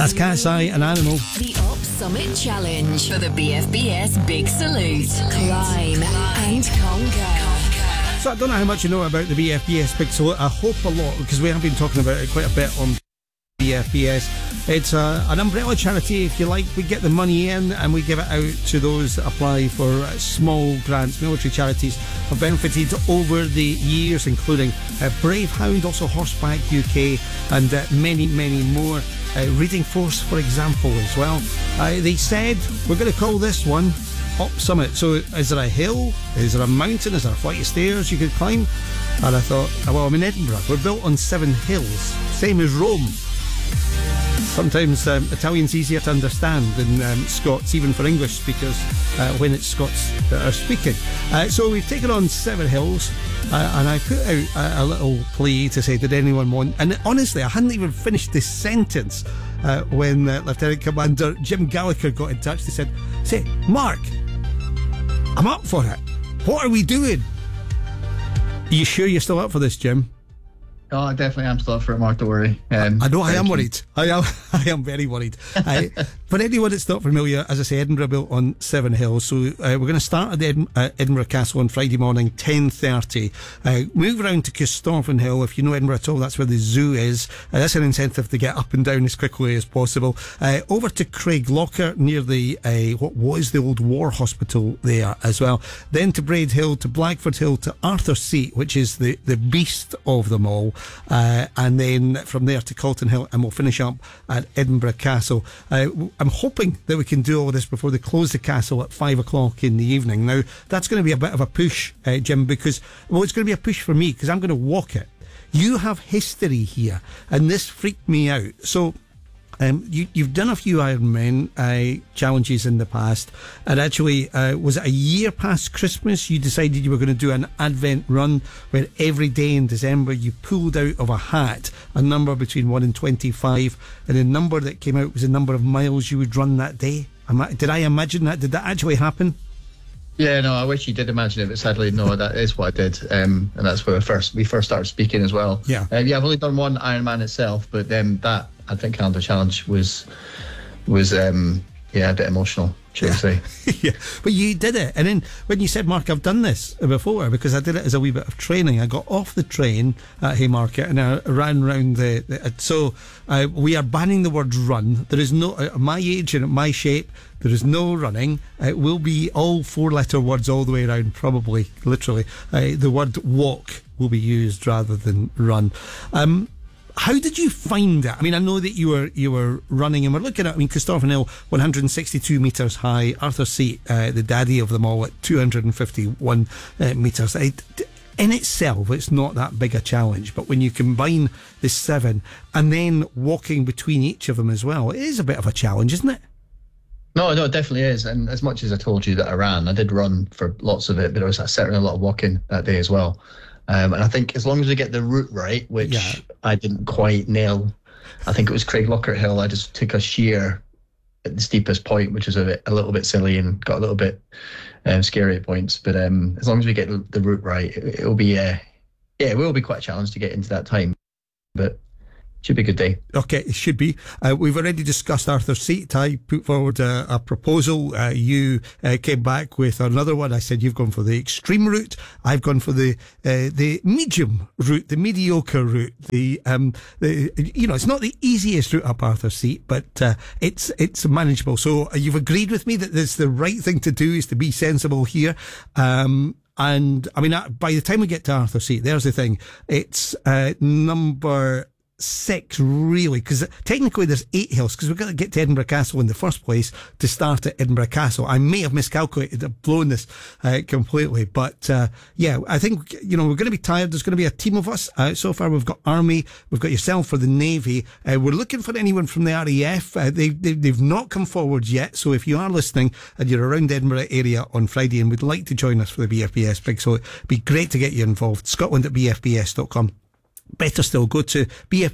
That's Cat's Eye, an Animal. The Up Summit Challenge for the BFBS Big Salute. Climb and conquer. So I don't know how much you know about the BFBS Big Salute. I hope a lot, because we have been talking about it quite a bit on BFBS. It's an umbrella charity, if you like. We get the money in and we give it out to those that apply for small grants. Military charities have benefited over the years, including Brave Hound, also Horseback UK, and many, many more. Reading Force, for example, as well. They said, we're going to call this one Up Summit. So is there a hill? Is there a mountain? Is there a flight of stairs you could climb? And I thought, well, I'm in Edinburgh. We're built on 7 hills, same as Rome. Sometimes Italian's easier to understand than Scots, even for English speakers, when it's Scots that are speaking. So we've taken on 7 hills, and I put out a little plea to say, did anyone want... And honestly, I hadn't even finished this sentence when Lieutenant Commander Jim Gallagher got in touch. They said, say, Mark, I'm up for it. What are we doing? Are you sure you're still up for this, Jim? Oh, I definitely am still up for it, Mark, don't worry. I know I am worried. I am very worried. For anyone that's not familiar, as I say, Edinburgh built on 7 hills. So we're going to start at the Edinburgh Castle on Friday morning, 10:30. Move around to Corstorphine Hill. If you know Edinburgh at all, that's where the zoo is. That's an incentive to get up and down as quickly as possible. Over to Craiglocker near the what was the old war hospital there as well. Then to Braid Hill, to Blackford Hill, to Arthur's Seat, which is the beast of them all. And then from there to Calton Hill, and we'll finish up at Edinburgh Castle. I'm hoping that we can do all this before they close the castle at 5 o'clock in the evening. Now, that's going to be a bit of a push, Jim, because, well, it's going to be a push for me, because I'm going to walk it. You have history here, and this freaked me out. So, you've done a few Ironman challenges in the past, and actually, was it a year past Christmas you decided you were going to do an Advent run where every day in December you pulled out of a hat a number between 1 and 25, and the number that came out was the number of miles you would run that day? Did I imagine that? Did that actually happen? Yeah, no, I wish you did imagine it, but sadly, no, that is what I did, and that's where we first started speaking as well. Yeah, I've only done one Ironman itself, but that Advent Calendar Challenge was a bit emotional, should I say. Yeah, but you did it. And then when you said, Mark, I've done this before, because I did it as a wee bit of training. I got off the train at Haymarket and I ran round so we are banning the word run. There is no, at my age and at my shape, there is no running. It will be all 4-letter words all the way around, probably, literally. The word walk will be used rather than run. How did you find it? I mean, I know that you were running, and we're looking at, Corstorphine Hill, 162 metres high, Arthur's Seat, the daddy of them all, at 251 metres. In itself, it's not that big a challenge, but when you combine the 7 and then walking between each of them as well, it is a bit of a challenge, isn't it? No, it definitely is. And as much as I told you that I ran, I did run for lots of it, but there was certainly a lot of walking that day as well. And I think as long as we get the route right, which I didn't quite nail, I think it was Craiglocker Hill. I just took a sheer at the steepest point, which was a little bit silly and got a little bit scary at points. But as long as we get the route right, it will be quite a challenge to get into that time. But should be a good day. Okay, it should be. We've already discussed Arthur's Seat. I put forward a proposal. You came back with another one. I said you've gone for the extreme route. I've gone for the medium route, the mediocre route. It's not the easiest route up Arthur's Seat, but it's manageable. So you've agreed with me that this the right thing to do is to be sensible here. And I mean, by the time we get to Arthur's Seat, there's the thing. It's number 6, really, because technically there's 8 hills, because we've got to get to Edinburgh Castle in the first place to start at Edinburgh Castle. I may have miscalculated, I've blown this completely, but I think we're going to be tired. There's going to be a team of us. So far we've got Army, we've got yourself for the Navy. We're looking for anyone from the RAF. They've not come forward yet, so if you are listening and you're around the Edinburgh area on Friday and would like to join us for the BFBS Big, so it'd be great to get you involved. Scotland at bfbs.com. Better still, go to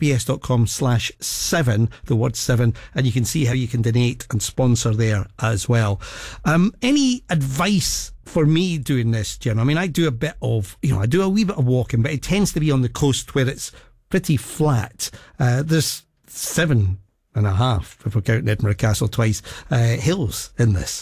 bfbs.com/7, the word 7, and you can see how you can donate and sponsor there as well. Any advice for me doing this, Jim? I mean, I do a bit of, I do a wee bit of walking, but it tends to be on the coast where it's pretty flat. There's 7 and a half, if we're counting Edinburgh Castle twice, hills in this.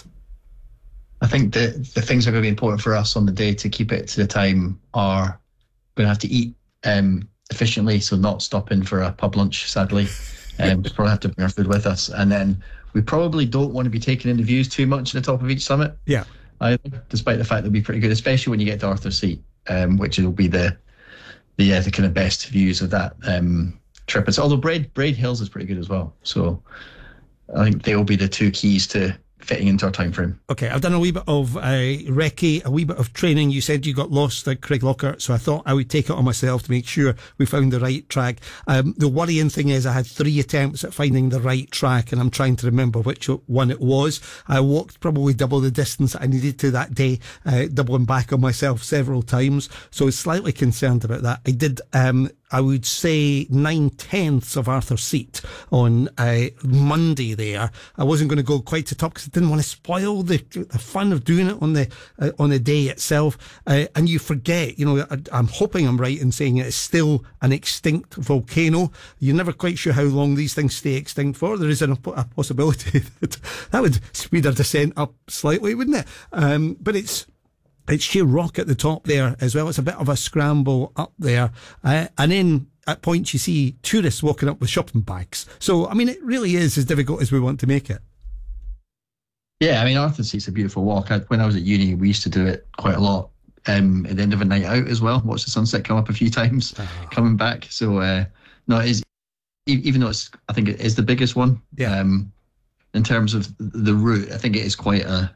I think the things that are going to be important for us on the day to keep it to the time are going to have to eat efficiently, so not stopping for a pub lunch, sadly. We probably have to bring our food with us. And then we probably don't want to be taking in the views too much at the top of each summit. Yeah. Either, despite the fact they'll be pretty good, especially when you get to Arthur's Seat, which will be the kind of best views of that trip. Although Braid Hills is pretty good as well. So I think they will be the two keys to fitting into our time frame. Okay, I've done a wee bit of recce, a wee bit of training. You said you got lost at Craiglocker, so I thought I would take it on myself to make sure we found the right track. The worrying thing is I had 3 attempts at finding the right track, and I'm trying to remember which one it was. I walked probably double the distance I needed to that day, doubling back on myself several times, so I was slightly concerned about that. I did I would say 9/10 of Arthur's Seat on Monday there. I wasn't going to go quite to top because I didn't want to spoil the fun of doing it on the day itself. And you forget, I'm hoping I'm right in saying it's still an extinct volcano. You're never quite sure how long these things stay extinct for. There is a possibility that would speed our descent up slightly, wouldn't it? But it's sheer rock at the top there as well. It's a bit of a scramble up there. And then at points you see tourists walking up with shopping bags. So, I mean, it really is as difficult as we want to make it. Yeah, I mean, Arthur's Seat's a beautiful walk. When I was at uni, we used to do it quite a lot at the end of a night out as well. Watch the sunset come up a few times coming back. So, no, it is, even though I think it is the biggest one. Yeah. In terms of the route, I think it is quite a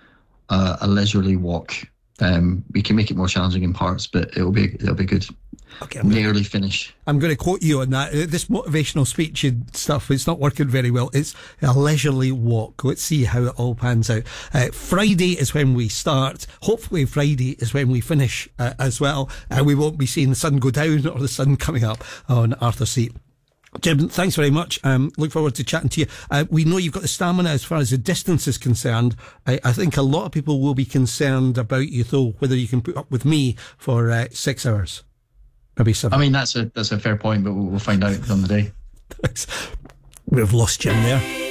leisurely walk. We can make it more challenging in parts, but it'll be good. Okay, nearly finish. I'm going to quote you on that. This motivational speech and stuff, it's not working very well. It's a leisurely walk. Let's see how it all pans out. Friday is when we start. Hopefully Friday is when we finish as well. We won't be seeing the sun go down or the sun coming up on Arthur's Seat. Jim, thanks very much. Look forward to chatting to you. We know you've got the stamina as far as the distance is concerned. I think a lot of people will be concerned about you, though, whether you can put up with me for 6 hours. Maybe 7. I mean, that's a fair point, but we'll find out on the day. We've lost Jim there.